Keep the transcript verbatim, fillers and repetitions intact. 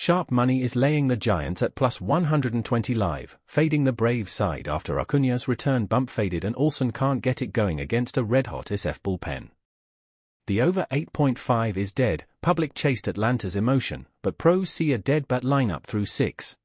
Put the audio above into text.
Sharp money is laying the Giants at plus one hundred twenty live, fading the Braves side after Acuña's return bump faded and Olsen can't get it going against a red-hot S F bullpen. The over eight point five is dead, public chased Atlanta's emotion, but pros see a dead bat lineup through six.